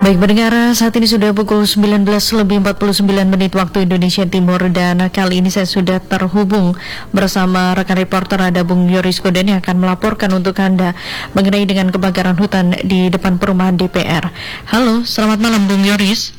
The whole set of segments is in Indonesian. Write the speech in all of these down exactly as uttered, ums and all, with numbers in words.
Baik pendengar, saat ini sudah pukul sembilan belas lebih empat puluh sembilan menit waktu Indonesia Timur, dan kali ini saya sudah terhubung bersama rekan reporter ada Bung Yoris Goden yang akan melaporkan untuk Anda mengenai dengan kebakaran hutan di depan perumahan D P R. Halo, selamat malam Bung Yoris.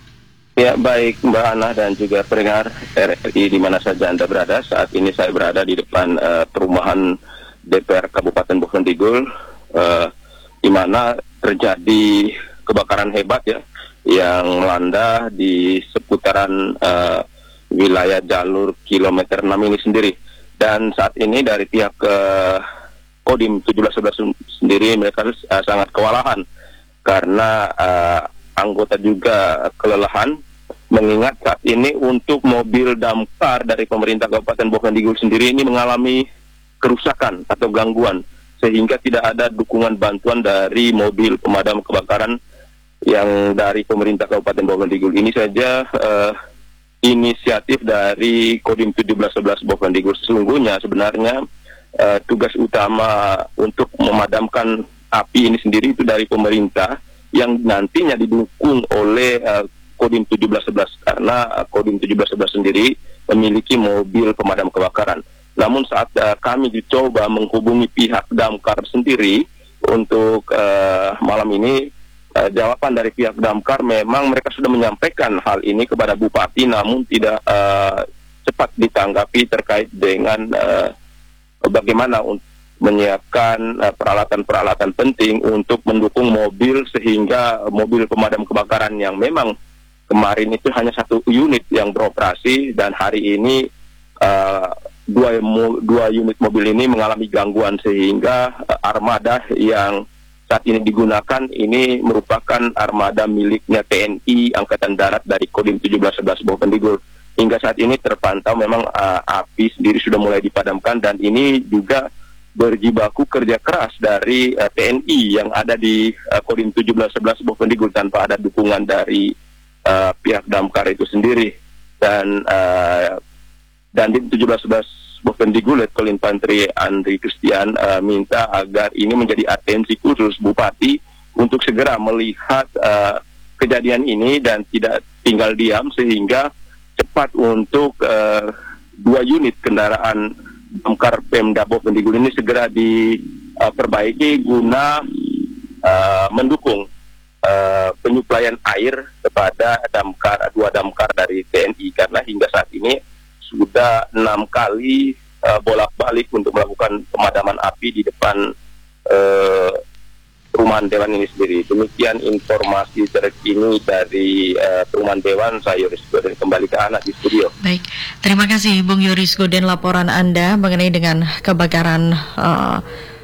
Ya, baik Mbak Ana dan juga pendengar R R I di mana saja Anda berada. Saat ini saya berada di depan uh, perumahan D P R Kabupaten Bovendigul, uh, di mana terjadi kebakaran hebat ya yang melanda di seputaran uh, wilayah jalur kilometer enam ini sendiri. Dan saat ini dari pihak uh, Kodim tujuh belas sebelas sendiri mereka uh, sangat kewalahan karena uh, anggota juga kelelahan, mengingat saat ini untuk mobil damkar dari pemerintah Kabupaten Bovendigul sendiri ini mengalami kerusakan atau gangguan, sehingga tidak ada dukungan bantuan dari mobil pemadam kebakaran yang dari pemerintah Kabupaten Bovendigul. Ini saja uh, inisiatif dari Kodim tujuh belas sebelas Bovendigul. Sesungguhnya sebenarnya uh, tugas utama untuk memadamkan api ini sendiri itu dari pemerintah, yang nantinya didukung oleh uh, Kodim tujuh belas sebelas, karena uh, Kodim tujuh belas sebelas sendiri memiliki mobil pemadam kebakaran. Namun saat uh, kami dicoba menghubungi pihak damkar sendiri untuk uh, malam ini, uh, jawaban dari pihak damkar memang mereka sudah menyampaikan hal ini kepada Bupati, namun tidak uh, cepat ditanggapi terkait dengan uh, bagaimana untuk menyiapkan uh, peralatan-peralatan penting untuk mendukung mobil, sehingga mobil pemadam kebakaran yang memang kemarin itu hanya satu unit yang beroperasi, dan hari ini uh, dua, dua unit mobil ini mengalami gangguan, sehingga uh, armada yang saat ini digunakan ini merupakan armada miliknya T N I Angkatan Darat dari Kodim tujuh belas sebelas Bovendigul. Hingga saat ini terpantau memang uh, api sendiri sudah mulai dipadamkan, dan ini juga berjibaku kerja keras dari uh, T N I yang ada di uh, Kodim tujuh belas sebelas Bovendigul tanpa ada dukungan dari uh, pihak damkar itu sendiri. Dan uh, dan di tujuh belas sebelas Bovendigul, Letkol Infantri Andri Kristian uh, minta agar ini menjadi atensi khusus Bupati untuk segera melihat uh, kejadian ini dan tidak tinggal diam, sehingga cepat untuk uh, dua unit kendaraan damkar Pemda Bovendigul ini segera diperbaiki uh, guna uh, mendukung uh, penyuplaian air kepada damkar dua damkar dari T N I, karena hingga saat ini sudah enam kali uh, bolak-balik untuk melakukan pemadaman api di depan uh, perumahan Dewan ini sendiri. Demikian informasi terkini dari uh, perumahan Dewan. Saya Yoris Goden kembali ke anak di studio. Baik, terima kasih Bung Yoris Goden laporan Anda mengenai dengan kebakaran uh,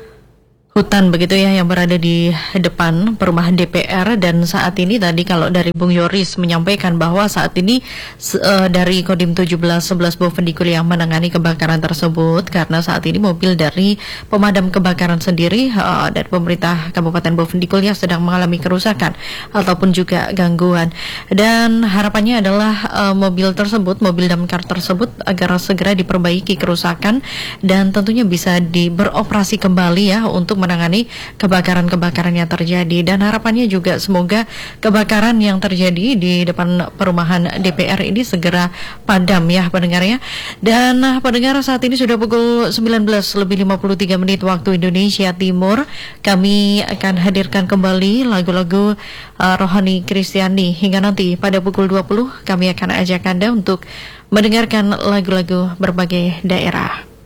hutan begitu ya yang berada di depan perumahan D P R. Dan saat ini tadi kalau dari Bung Yoris menyampaikan bahwa saat ini uh, dari Kodim tujuh belas sebelas Bovendigul yang menangani kebakaran tersebut, karena saat ini mobil dari pemadam kebakaran sendiri uh, dan pemerintah Kabupaten Bovendigul yang sedang mengalami kerusakan ataupun juga gangguan. Dan harapannya adalah uh, mobil tersebut, mobil damkar tersebut agar segera diperbaiki kerusakan dan tentunya bisa di beroperasi kembali ya untuk menangani kebakaran-kebakaran yang terjadi. Dan harapannya juga semoga kebakaran yang terjadi di depan perumahan D P R ini segera padam ya pendengar ya. Dan pendengar, saat ini sudah pukul sembilan belas lebih lima puluh tiga menit waktu Indonesia Timur. Kami akan hadirkan kembali lagu-lagu uh, rohani Kristiani hingga nanti pada pukul dua puluh kami akan ajak Anda untuk mendengarkan lagu-lagu berbagai daerah.